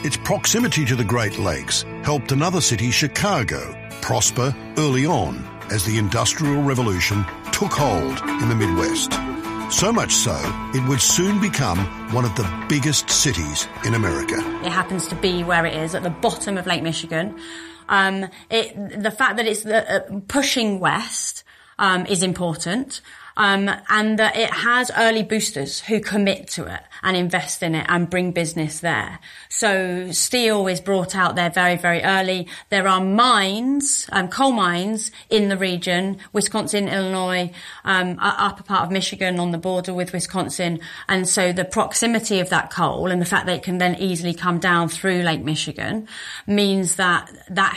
Its proximity to the Great Lakes helped another city, Chicago, prosper early on as the Industrial Revolution took hold in the Midwest. So much so, it would soon become one of the biggest cities in America. It happens to be where it is, at the bottom of Lake Michigan. The fact that it's pushing west is important. And that it has early boosters who commit to it and invest in it and bring business there. So steel is brought out there very, very early. There are mines, coal mines in the region, Wisconsin, Illinois, upper part of Michigan on the border with Wisconsin. And so the proximity of that coal and the fact that it can then easily come down through Lake Michigan means that